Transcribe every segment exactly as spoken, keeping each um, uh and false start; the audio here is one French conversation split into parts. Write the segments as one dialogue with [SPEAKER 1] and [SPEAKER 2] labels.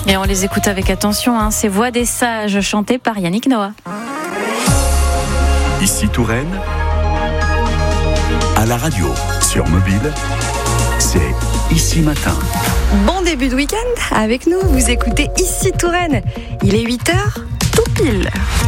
[SPEAKER 1] Et on les écoute avec attention, hein, ces voix des sages chantées par Yannick Noah.
[SPEAKER 2] Ici Touraine, à la radio, sur mobile, c'est Ici Matin.
[SPEAKER 3] Bon début de week-end avec nous, vous écoutez Ici Touraine. Il est huit heures, tout pile.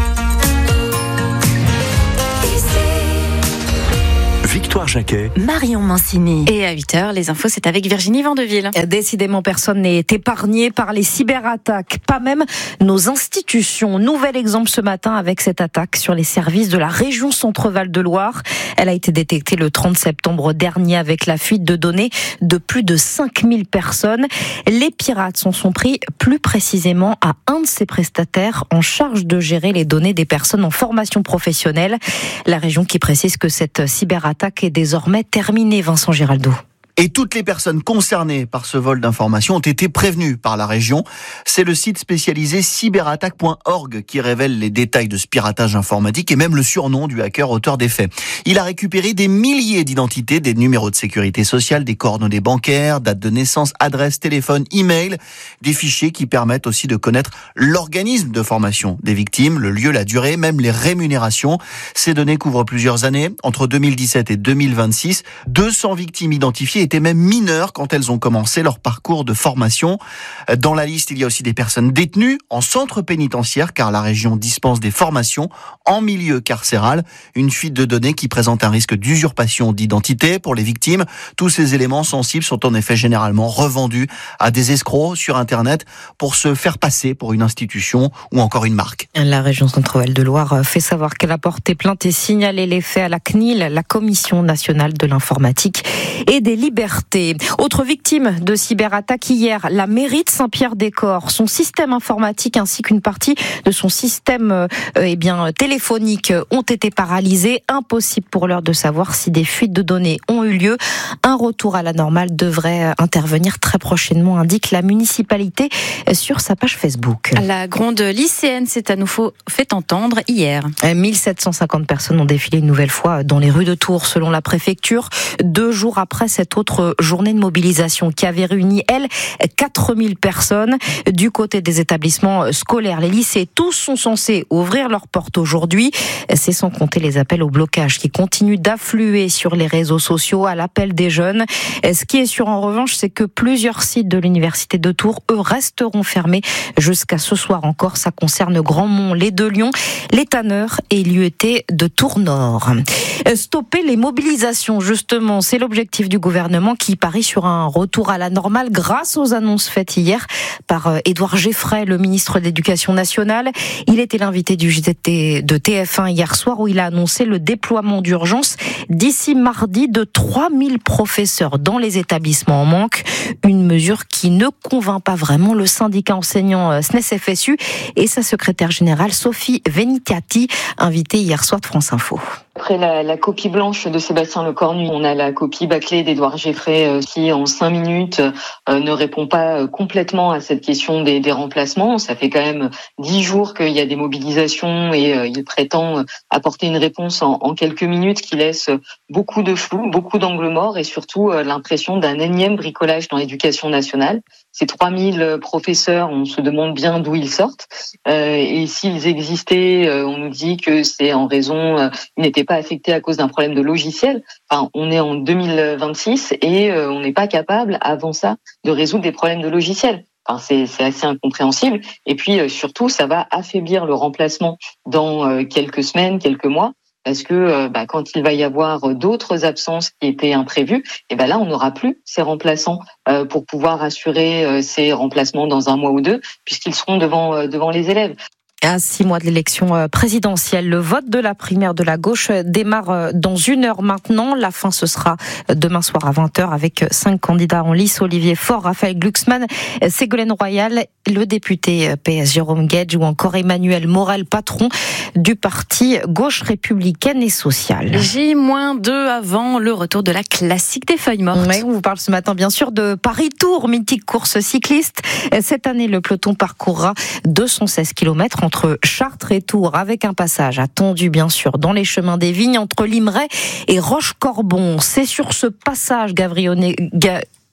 [SPEAKER 2] Victoire Jacquet,
[SPEAKER 3] Marion Mancini.
[SPEAKER 1] Et à huit heures, les infos, c'est avec Virginie Vandeville.
[SPEAKER 3] Décidément, personne n'est épargné par les cyberattaques, pas même nos institutions. Nouvel exemple ce matin avec cette attaque sur les services de la région Centre-Val de Loire. Elle a été détectée le trente septembre dernier avec la fuite de données de plus de cinq mille personnes. Les pirates s'en sont pris plus précisément à un de ces prestataires en charge de gérer les données des personnes en formation professionnelle. La région qui précise que cette cyberattaque est désormais terminée, Vincent Giraldo.
[SPEAKER 4] Et toutes les personnes concernées par ce vol d'informations ont été prévenues par la région. C'est le site spécialisé cyberattaque point org qui révèle les détails de ce piratage informatique et même le surnom du hacker auteur des faits. Il a récupéré des milliers d'identités, des numéros de sécurité sociale, des coordonnées bancaires, date de naissance, adresse, téléphone, email, des fichiers qui permettent aussi de connaître l'organisme de formation des victimes, le lieu, la durée, même les rémunérations. Ces données couvrent plusieurs années. Entre deux mille dix-sept et deux mille vingt-six, deux cents victimes identifiées étaient même mineures quand elles ont commencé leur parcours de formation. Dans la liste, il y a aussi des personnes détenues en centre pénitentiaire car la région dispense des formations en milieu carcéral. Une fuite de données qui présente un risque d'usurpation d'identité pour les victimes. Tous ces éléments sensibles sont en effet généralement revendus à des escrocs sur Internet pour se faire passer pour une institution ou encore une marque.
[SPEAKER 3] La région Centre-Val de Loire fait savoir qu'elle a porté plainte et signalé les faits à la C N I L, la Commission nationale de l'informatique et des libertés. Autre victime de cyberattaque hier, la mairie de Saint-Pierre-des-Corps. Son système informatique ainsi qu'une partie de son système euh, eh bien, téléphonique ont été paralysés. Impossible pour l'heure de savoir si des fuites de données ont eu lieu. Un retour à la normale devrait intervenir très prochainement, indique la municipalité sur sa page Facebook.
[SPEAKER 1] La gronde lycéenne s'est à nouveau fait entendre hier.
[SPEAKER 3] mille sept cent cinquante personnes ont défilé une nouvelle fois dans les rues de Tours, selon la préfecture, deux jours après cette autre journée de mobilisation qui avait réuni, elle, quatre mille personnes du côté des établissements scolaires. Les lycées, tous sont censés ouvrir leurs portes aujourd'hui. C'est sans compter les appels au blocage qui continuent d'affluer sur les réseaux sociaux à l'appel des jeunes. Ce qui est sûr en revanche, c'est que plusieurs sites de l'université de Tours, eux, resteront fermés jusqu'à ce soir encore. Ça concerne Grandmont, les deux Lyon, les Tanneurs et l'U E T de Tours-Nord. Stopper les mobilisations, justement, c'est l'objectif du gouvernement qui parie sur un retour à la normale grâce aux annonces faites hier par Édouard Geffray, le ministre de l'Éducation nationale. Il était l'invité du J T de T F un hier soir où il a annoncé le déploiement d'urgence d'ici mardi de trois mille professeurs dans les établissements en manque. Une mesure qui ne convainc pas vraiment le syndicat enseignant S N E S F S U et sa secrétaire générale Sophie Venitiati, invitée hier soir de France Info.
[SPEAKER 5] Après la, la copie blanche de Sébastien Lecornu, on a la copie bâclée d'Édouard Geffray euh, qui, en cinq minutes, euh, ne répond pas euh, complètement à cette question des, des remplacements. Ça fait quand même dix jours qu'il y a des mobilisations et euh, il prétend euh, apporter une réponse en, en quelques minutes qui laisse beaucoup de flou, beaucoup d'angles morts et surtout euh, l'impression d'un énième bricolage dans l'éducation nationale. Ces trois mille professeurs, on se demande bien d'où ils sortent. Euh, et s'ils existaient, euh, on nous dit que c'est en raison, euh, ils n'étaient pas affectés à cause d'un problème de logiciel. Enfin, on est en deux mille vingt-six et euh, on n'est pas capable, avant ça, de résoudre des problèmes de logiciel. Enfin, c'est, c'est assez incompréhensible. Et puis, euh, surtout, ça va affaiblir le remplacement dans euh, quelques semaines, quelques mois. Parce que euh, bah, quand il va y avoir d'autres absences qui étaient imprévues, et ben là on n'aura plus ces remplaçants euh, pour pouvoir assurer euh, ces remplacements dans un mois ou deux, puisqu'ils seront devant euh, devant les élèves.
[SPEAKER 3] À six mois de l'élection présidentielle, le vote de la primaire de la gauche démarre dans une heure maintenant. La fin, ce sera demain soir à vingt heures avec cinq candidats en lice. Olivier Faure, Raphaël Glucksmann, Ségolène Royal, le député P S Jérôme Guedj ou encore Emmanuel Morel, patron du parti Gauche républicaine et sociale.
[SPEAKER 1] J deux avant le retour de la classique des feuilles mortes.
[SPEAKER 3] Oui, on vous parle ce matin bien sûr de Paris-Tours, mythique course cycliste. Cette année, le peloton parcourra deux cent seize kilomètres entre entre Chartres et Tours, avec un passage attendu bien sûr dans les chemins des vignes entre Limeray et Rochecorbon. C'est sur ce passage, Gabrione, Ga,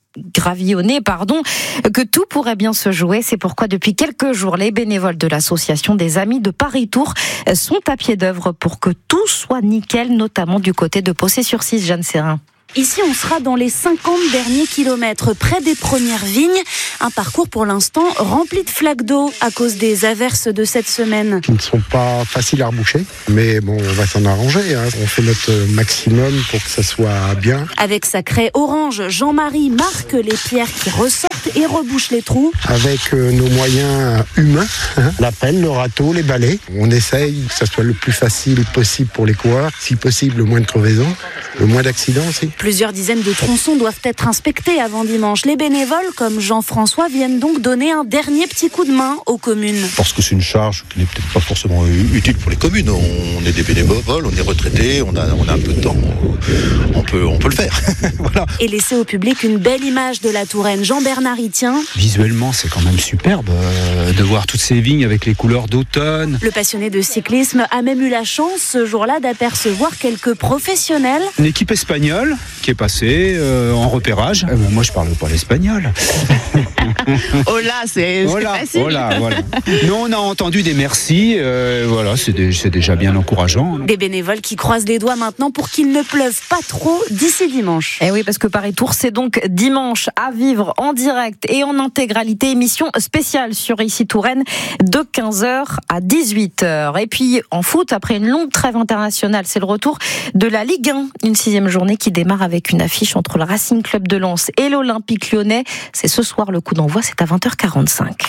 [SPEAKER 3] gravillonner, pardon, que tout pourrait bien se jouer. C'est pourquoi depuis quelques jours, les bénévoles de l'association des Amis de Paris-Tours sont à pied d'œuvre pour que tout soit nickel, notamment du côté de Possé-sur-Cise, Jeanne Serrin.
[SPEAKER 6] Ici, on sera dans les cinquante derniers kilomètres, près des premières vignes. Un parcours pour l'instant rempli de flaques d'eau à cause des averses de cette semaine.
[SPEAKER 7] Qui ne sont pas faciles à reboucher, mais bon, on va s'en arranger. Hein. On fait notre maximum pour que ça soit bien.
[SPEAKER 6] Avec sa craie orange, Jean-Marie marque les pierres qui ressortent et rebouche les trous.
[SPEAKER 7] Avec euh, nos moyens humains, hein, la pelle, le râteau, les balais, on essaye que ça soit le plus facile possible pour les coureurs. Si possible, le moins de crevaisons, le moins d'accidents aussi.
[SPEAKER 6] Plusieurs dizaines de tronçons doivent être inspectés avant dimanche. Les bénévoles, comme Jean-François, viennent donc donner un dernier petit coup de main aux communes.
[SPEAKER 8] Parce que c'est une charge qui n'est peut-être pas forcément utile pour les communes. On est des bénévoles, on est retraités, on a, on a un peu de temps. On peut, on peut le faire. Voilà.
[SPEAKER 6] Et laisser au public une belle image de la Touraine. Jean-Bernard y tient.
[SPEAKER 9] Visuellement, c'est quand même superbe euh, de voir toutes ces vignes avec les couleurs d'automne.
[SPEAKER 6] Le passionné de cyclisme a même eu la chance ce jour-là d'apercevoir quelques professionnels.
[SPEAKER 9] Une équipe espagnole qui est passée euh, en repérage. Euh, moi, je parle pas l'espagnol.
[SPEAKER 10] Oh là, c'est,
[SPEAKER 9] oh
[SPEAKER 10] c'est
[SPEAKER 9] là,
[SPEAKER 10] facile.
[SPEAKER 9] Oh là, voilà. Nous, on a entendu des merci. Euh, voilà, c'est, des, c'est déjà bien encourageant.
[SPEAKER 6] Des bénévoles qui croisent les doigts maintenant pour qu'il ne pleuve pas trop d'ici dimanche.
[SPEAKER 3] Et oui, parce que Paris-Tours, c'est donc dimanche à vivre en direct et en intégralité. Émission spéciale sur Ici Touraine de quinze heures à dix-huit heures. Et puis en foot, après une longue trêve internationale, c'est le retour de la Ligue un. Une sixième journée qui démarre avec une affiche entre le Racing Club de Lens et l'Olympique Lyonnais. C'est ce soir, le coup d'envoi, c'est à vingt heures quarante-cinq.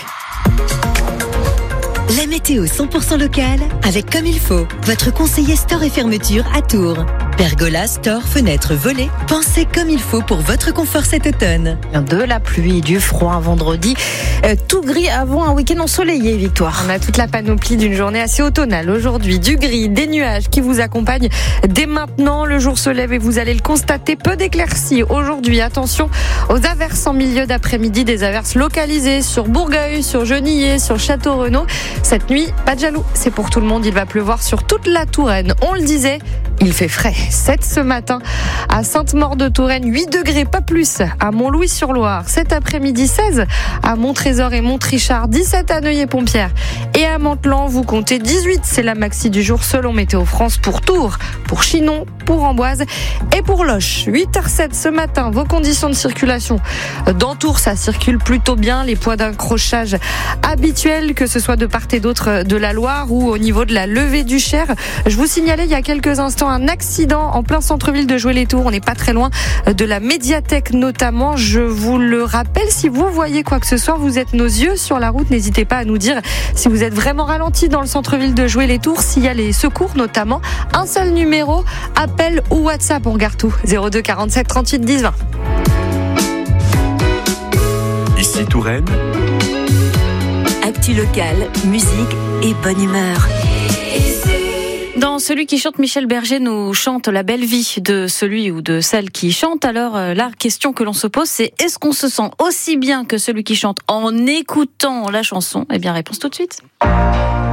[SPEAKER 11] La météo cent pour cent locale avec Comme il faut, votre conseiller store et fermeture à Tours. Pergola, store, fenêtres, volets, pensez comme il faut pour votre confort cet automne.
[SPEAKER 3] De la pluie, du froid vendredi, euh, tout gris avant un week-end ensoleillé, Victoire.
[SPEAKER 12] On a toute la panoplie d'une journée assez automnale aujourd'hui, du gris, des nuages qui vous accompagnent dès maintenant. Le jour se lève et vous allez le constater, peu d'éclaircies aujourd'hui. Attention aux averses en milieu d'après-midi, des averses localisées sur Bourgueil, sur Genillé, sur Château-Renaud. Cette nuit, pas de jaloux, c'est pour tout le monde, il va pleuvoir sur toute la Touraine. On le disait, il fait frais. sept ce matin à Sainte-Maure-de-Touraine, huit degrés, pas plus à Montlouis-sur-Loire. Cet après-midi, seize à Montrésor et Montrichard, dix-sept à Neuilly-Pompierre et à Mantelan. Vous comptez dix-huit, c'est la maxi du jour selon Météo France pour Tours, pour Chinon, pour Amboise et pour Loches. huit heures sept ce matin, vos conditions de circulation. Dans Tours, ça circule plutôt bien. Les points d'accrochage habituels, que ce soit de part et d'autre de la Loire ou au niveau de la levée du Cher. Je vous signalais il y a quelques instants un accident en plein centre-ville de Joué-les-Tours. On n'est pas très loin de la médiathèque notamment. Je vous le rappelle, si vous voyez quoi que ce soit, vous êtes nos yeux sur la route. N'hésitez pas à nous dire si vous êtes vraiment ralenti dans le centre-ville de Joué-les-Tours, s'il y a les secours notamment. Un seul numéro, appel ou WhatsApp, on regarde tout. zéro deux quarante-sept trente-huit dix vingt.
[SPEAKER 2] Ici Touraine.
[SPEAKER 11] Actu locale, musique et bonne humeur.
[SPEAKER 1] Dans Celui qui chante, Michel Berger nous chante la belle vie de celui ou de celle qui chante. Alors la question que l'on se pose, c'est est-ce qu'on se sent aussi bien que celui qui chante en écoutant la chanson ? Eh bien, réponse tout de suite.